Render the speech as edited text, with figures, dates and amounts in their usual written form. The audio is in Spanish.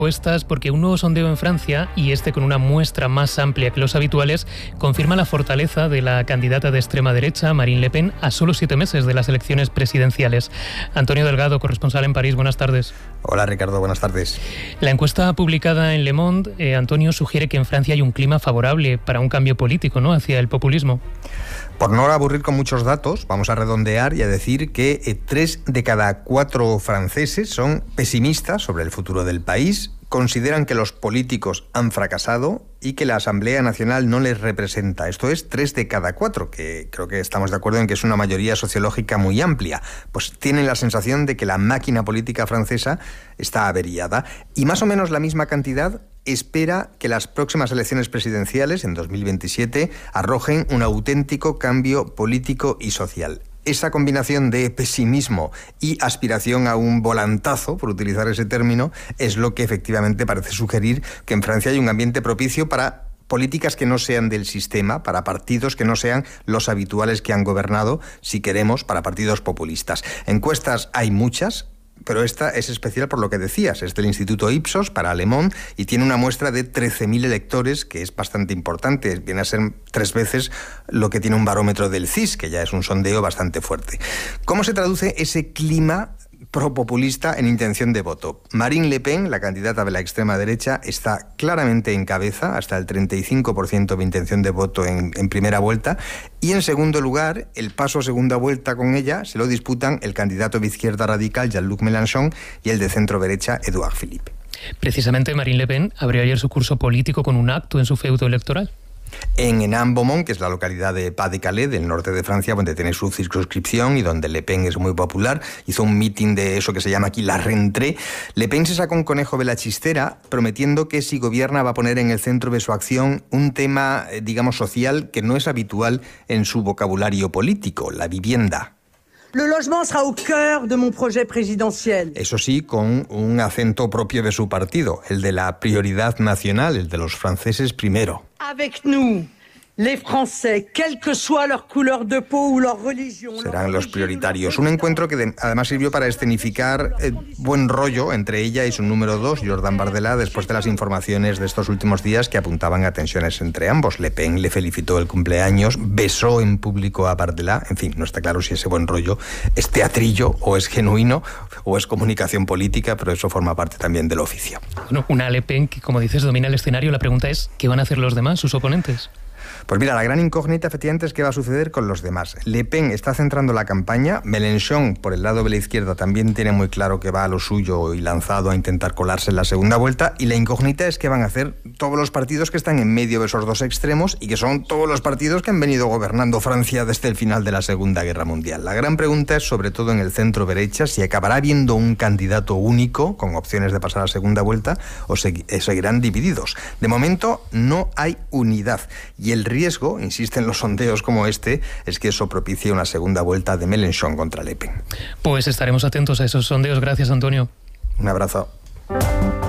Encuestas, porque un nuevo sondeo en Francia, y este con una muestra más amplia que los habituales, confirma la fortaleza de la candidata de extrema derecha, Marine Le Pen, a solo 7 meses de las elecciones presidenciales. Antonio Delgado, corresponsal en París, buenas tardes. Hola Ricardo, buenas tardes. La encuesta publicada en Le Monde, Antonio, sugiere que en Francia hay un clima favorable para un cambio político, ¿no?, hacia el populismo. Por no aburrir con muchos datos, vamos a redondear y a decir que 3 de cada 4 franceses son pesimistas sobre el futuro del país, consideran que los políticos han fracasado y que la Asamblea Nacional no les representa. Esto es 3 de cada 4, que creo que estamos de acuerdo en que es una mayoría sociológica muy amplia. Pues tienen la sensación de que la máquina política francesa está averiada. Y más o menos la misma cantidad espera que las próximas elecciones presidenciales, en 2027, arrojen un auténtico cambio político y social. Esa combinación de pesimismo y aspiración a un volantazo, por utilizar ese término, es lo que efectivamente parece sugerir que en Francia hay un ambiente propicio para políticas que no sean del sistema, para partidos que no sean los habituales que han gobernado, si queremos, para partidos populistas. Encuestas hay muchas, pero esta es especial por lo que decías. Es del Instituto Ipsos para Le Monde y tiene una muestra de 13.000 electores, que es bastante importante. Viene a ser 3 veces lo que tiene un barómetro del CIS, que ya es un sondeo bastante fuerte. ¿Cómo se traduce ese clima propopulista en intención de voto? Marine Le Pen, la candidata de la extrema derecha, está claramente en cabeza, hasta el 35% de intención de voto en primera vuelta, y en segundo lugar, el paso a segunda vuelta con ella se lo disputan el candidato de izquierda radical, Jean-Luc Mélenchon, y el de centro derecha, Édouard Philippe. Precisamente Marine Le Pen abrió ayer su curso político con un acto en su feudo electoral. En Hénin-Beaumont, que es la localidad de Pas-de-Calais, del norte de Francia, donde tiene su circunscripción y donde Le Pen es muy popular, hizo un mitin de eso que se llama aquí la rentrée. Le Pen se sacó un conejo de la chistera, prometiendo que si gobierna va a poner en el centro de su acción un tema, digamos, social que no es habitual en su vocabulario político, la vivienda. Le logement sera au cœur de mon projet présidentiel. Eso sí, con un acento propio de su partido, el de la prioridad nacional, el de los franceses primero. Avec nous, les Français, quelle que soit leur couleur de peau ou leur religion. Serán los prioritarios. Un encuentro que además sirvió para escenificar buen rollo entre ella y su número 2, Jordan Bardella, después de las informaciones de estos últimos días que apuntaban a tensiones entre ambos. Le Pen le felicitó el cumpleaños, besó en público a Bardella. En fin, no está claro si ese buen rollo es teatrillo o es genuino o es comunicación política, pero eso forma parte también del oficio. Bueno, una Le Pen que, como dices, domina el escenario. La pregunta es, ¿qué van a hacer los demás, sus oponentes? Pues mira, la gran incógnita efectivamente es qué va a suceder con los demás. Le Pen está centrando la campaña, Mélenchon por el lado de la izquierda también tiene muy claro que va a lo suyo y lanzado a intentar colarse en la segunda vuelta, y la incógnita es qué van a hacer todos los partidos que están en medio de esos dos extremos y que son todos los partidos que han venido gobernando Francia desde el final de la Segunda Guerra Mundial. La gran pregunta es sobre todo en el centro derecha si acabará habiendo un candidato único con opciones de pasar a segunda vuelta o seguirán divididos. De momento no hay unidad y el riesgo, insisten los sondeos como este, es que eso propicie una segunda vuelta de Mélenchon contra Le Pen. Pues estaremos atentos a esos sondeos. Gracias, Antonio. Un abrazo.